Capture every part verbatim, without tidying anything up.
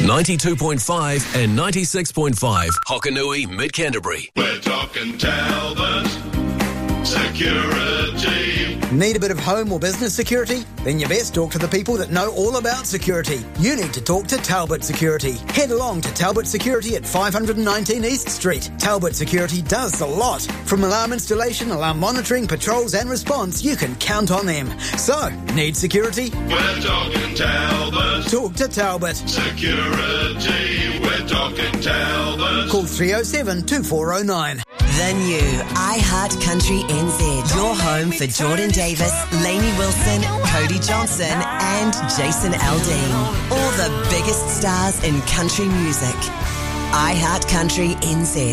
ninety-two point five and ninety-six point five Hokanui, Mid-Canterbury. We're talking Talbot Security. Need a bit of home or business security? Then you best talk to the people that know all about security. You need to talk to Talbot Security. Head along to Talbot Security at five nineteen East Street. Talbot Security does a lot. From alarm installation, alarm monitoring, patrols and response, you can count on them. So, need security? We're talking Talbot. Talk to Talbot. Security. We're talking Talbot. Call three oh seven, two four oh nine. The new iHeart Country N Z. Your home for Jordan Davis, Lainey Wilson, Cody Johnson and Jason Aldean. All the biggest stars in country music. iHeart Country N Z.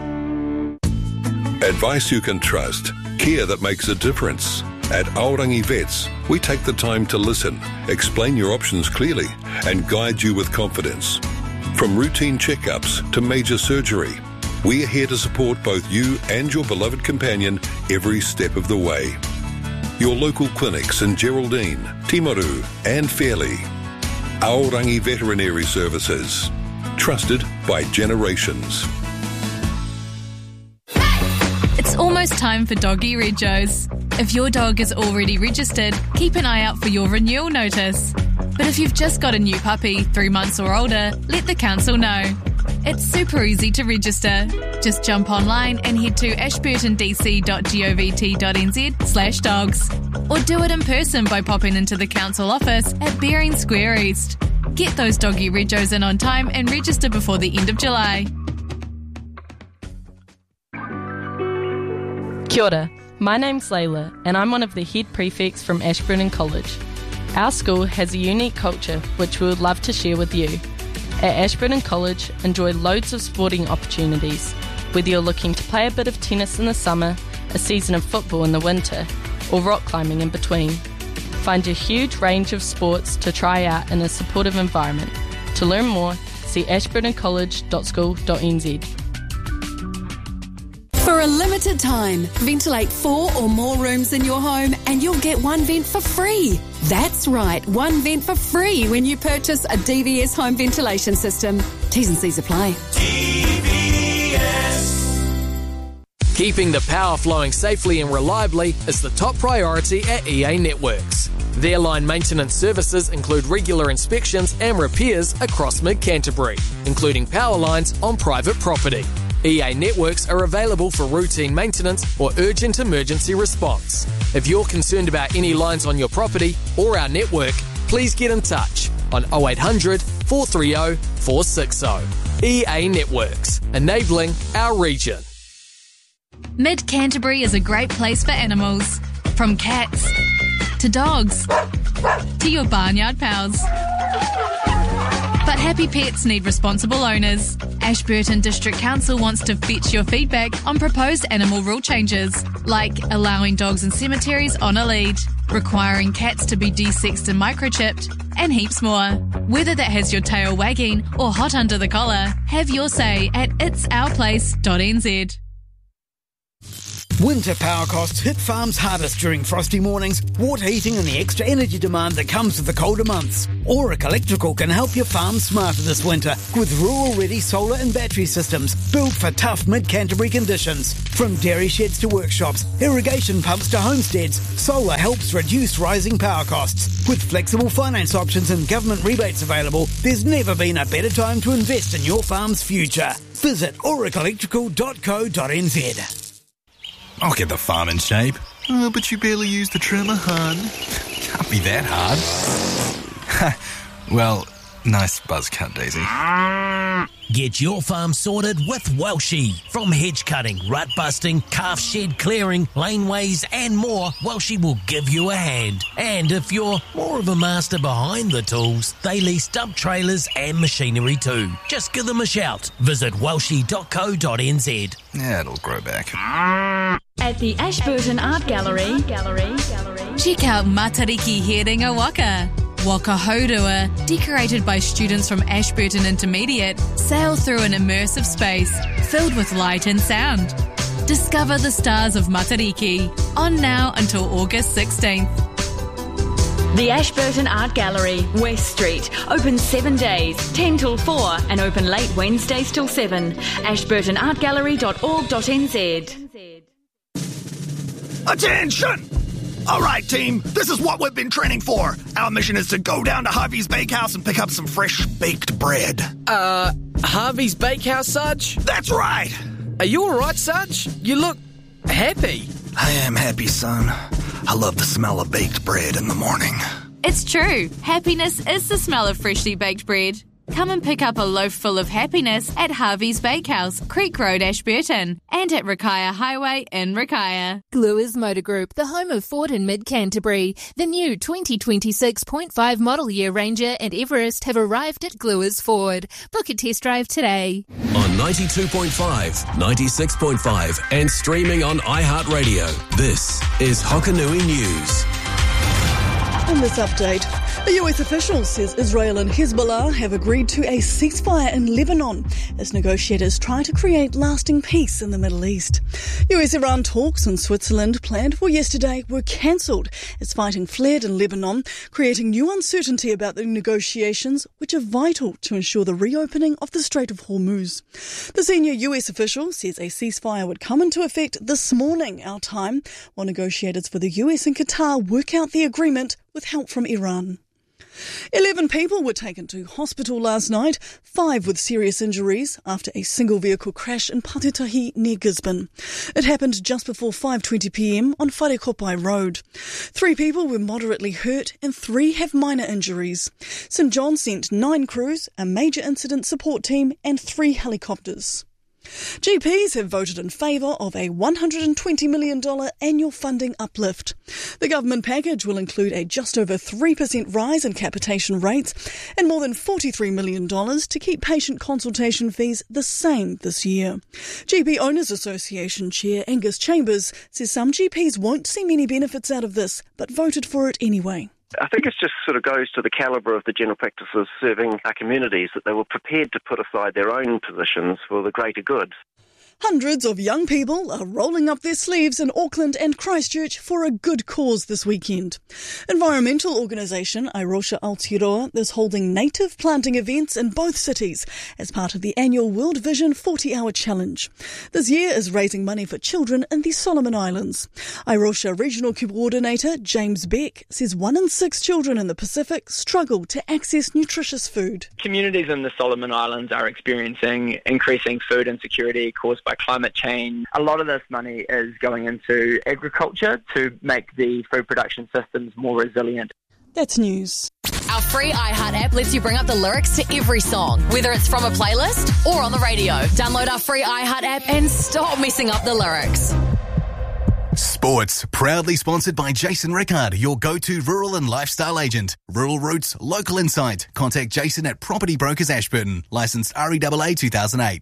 Advice you can trust. Care that makes a difference. At Aorangi Vets, we take the time to listen, explain your options clearly and guide you with confidence. From routine checkups to major surgery, we're here to support both you and your beloved companion every step of the way. Your local clinics in Geraldine, Timaru and Fairley. Aorangi Veterinary Services. Trusted by generations. It's almost time for Doggy Regos. If your dog is already registered, keep an eye out for your renewal notice. But if you've just got a new puppy, three months or older, let the council know. It's super easy to register. Just jump online and head to ashburtondc.govt.nz slash dogs. Or do it in person by popping into the council office at Bering Square East. Get those doggy regos in on time and register before the end of July. Kia ora, my name's Layla and I'm one of the head prefects from Ashburton College. Our school has a unique culture which we would love to share with you. At Ashburton College, enjoy loads of sporting opportunities, whether you're looking to play a bit of tennis in the summer, a season of football in the winter, or rock climbing in between. Find a huge range of sports to try out in a supportive environment. To learn more, see ashburton college dot school dot n z. For a limited time, ventilate four or more rooms in your home and you'll get one vent for free. That's right, one vent for free when you purchase a D V S home ventilation system. T's and C's apply. D V S. Keeping the power flowing safely and reliably is the top priority at E A Networks. Their line maintenance services include regular inspections and repairs across Mid-Canterbury, including power lines on private property. E A Networks are available for routine maintenance or urgent emergency response. If you're concerned about any lines on your property or our network, please get in touch on oh eight hundred, four three oh, four six oh. E A Networks, enabling our region. Mid-Canterbury is a great place for animals. From cats to dogs to your barnyard pals. But happy pets need responsible owners. Ashburton District Council wants to fetch your feedback on proposed animal rule changes, like allowing dogs in cemeteries on a lead, requiring cats to be desexed and microchipped, and heaps more. Whether that has your tail wagging or hot under the collar, have your say at its our place dot n z. Winter power costs hit farms hardest during frosty mornings, water heating and the extra energy demand that comes with the colder months. Auric Electrical can help your farm smarter this winter with rural-ready solar and battery systems built for tough Mid-Canterbury conditions. From dairy sheds to workshops, irrigation pumps to homesteads, solar helps reduce rising power costs. With flexible finance options and government rebates available, there's never been a better time to invest in your farm's future. Visit auric electrical dot co dot n z. I'll get the farm in shape. Oh, but you barely use the trimmer, hun. Can't be that hard. Well, nice buzz cut, Daisy. Get your farm sorted with Welshie. From hedge cutting, rut busting, calf shed clearing, laneways and more, Welshie will give you a hand. And if you're more of a master behind the tools, they lease dump trailers and machinery too. Just give them a shout. Visit welshie dot co dot n z. Yeah, it'll grow back. At the Ashburton Art Gallery, Gallery, Gallery. Check out Matariki Heringa Waka. Waka Hodua, decorated by students from Ashburton Intermediate, sail through an immersive space filled with light and sound. Discover the stars of Matariki, on now until August sixteenth. The Ashburton Art Gallery, West Street. Open seven days, ten till four, and open late Wednesdays till seven. ashburton art gallery dot org dot n z. Attention! All right, team, this is what we've been training for. Our mission is to go down to Harvey's Bakehouse and pick up some fresh baked bread. Uh, Harvey's Bakehouse, Sarge? That's right. Are you all right, Sarge? You look happy. I am happy, son. I love the smell of baked bread in the morning. It's true. Happiness is the smell of freshly baked bread. Come and pick up a loaf full of happiness at Harvey's Bakehouse, Creek Road, Ashburton, and at Rakaia Highway in Rakaia. Gluers Motor Group, the home of Ford in mid-Canterbury. The new twenty twenty-six point five model year Ranger and Everest have arrived at Gluers Ford. Book a test drive today. On ninety-two point five, ninety-six point five, and streaming on iHeartRadio. This is Hokanui News. In this update, a U S official says Israel and Hezbollah have agreed to a ceasefire in Lebanon as negotiators try to create lasting peace in the Middle East. U S-Iran talks in Switzerland planned for yesterday were cancelled as fighting flared in Lebanon, creating new uncertainty about the negotiations, which are vital to ensure the reopening of the Strait of Hormuz. The senior U S official says a ceasefire would come into effect this morning, our time, while negotiators for the U S and Qatar work out the agreement with help from Iran. Eleven people were taken to hospital last night, five with serious injuries after a single vehicle crash in Patutahi near Gisborne. It happened just before five twenty p m on Wharekopai Road. Three people were moderately hurt and three have minor injuries. St John sent nine crews, a major incident support team and three helicopters. G Ps have voted in favour of a one hundred twenty million dollars annual funding uplift. The government package will include a just over three percent rise in capitation rates and more than forty-three million dollars to keep patient consultation fees the same this year. G P Owners Association Chair Angus Chambers says some G Ps won't see many benefits out of this, but voted for it anyway. I think it just sort of goes to the calibre of the general practices serving our communities, that they were prepared to put aside their own positions for the greater good. Hundreds of young people are rolling up their sleeves in Auckland and Christchurch for a good cause this weekend. Environmental organisation Airosha Aotearoa is holding native planting events in both cities as part of the annual World Vision forty hour Challenge. This year is raising money for children in the Solomon Islands. Airosha Regional Coordinator James Beck says one in six children in the Pacific struggle to access nutritious food. Communities in the Solomon Islands are experiencing increasing food insecurity caused by climate change. A lot of this money is going into agriculture to make the food production systems more resilient. That's news. Our free iHeart app lets you bring up the lyrics to every song, whether it's from a playlist or on the radio. Download our free iHeart app and stop messing up the lyrics. Sports, proudly sponsored by Jason Rickard, your go-to rural and lifestyle agent. Rural Roots, local insight. Contact Jason at Property Brokers Ashburton. Licensed R E A A two thousand eight.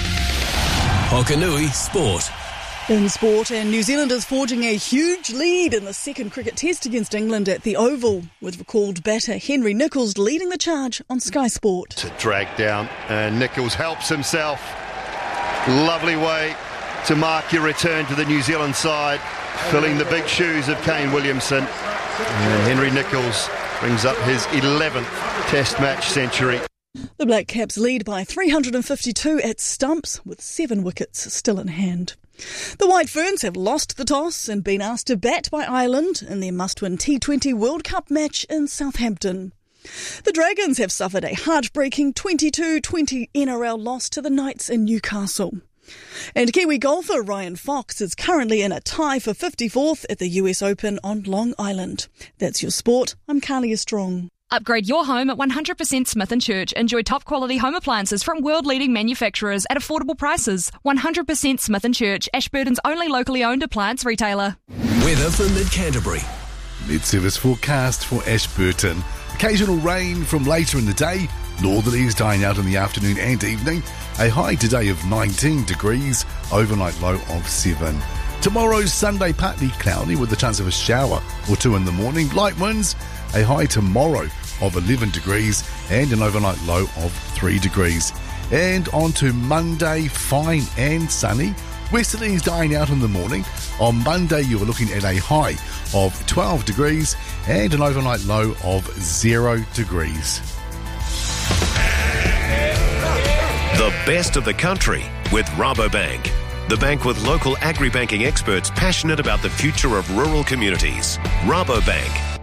Hokanui Sport. In sport, and New Zealand is forging a huge lead in the second cricket test against England at the Oval, with recalled batter Henry Nicholls leading the charge on Sky Sport. To drag down, and Nicholls helps himself. Lovely way to mark your return to the New Zealand side, filling the big shoes of Kane Williamson. And Henry Nicholls brings up his eleventh test match century. The Black Caps lead by three hundred fifty-two at stumps, with seven wickets still in hand. The White Ferns have lost the toss and been asked to bat by Ireland in their must-win T twenty World Cup match in Southampton. The Dragons have suffered a heartbreaking twenty-two twenty N R L loss to the Knights in Newcastle. And Kiwi golfer Ryan Fox is currently in a tie for fifty-fourth at the U S Open on Long Island. That's your sport. I'm Carlia Strong. Upgrade your home at one hundred percent Smith and Church. Enjoy top-quality home appliances from world-leading manufacturers at affordable prices. one hundred percent Smith and Church, Ashburton's only locally owned appliance retailer. Weather for Mid-Canterbury. Mid-service forecast for Ashburton. Occasional rain from later in the day. Northerlies dying out in the afternoon and evening. A high today of nineteen degrees. Overnight low of seven. Tomorrow's Sunday partly cloudy with a chance of a shower or two in the morning. Light winds. A high tomorrow of eleven degrees and an overnight low of three degrees. And on to Monday, fine and sunny. Westerlies dying out in the morning On Monday, you are looking at a high of twelve degrees and an overnight low of zero degrees. The best of the country with Rabobank. The bank with local agri-banking experts passionate about the future of rural communities. Rabobank.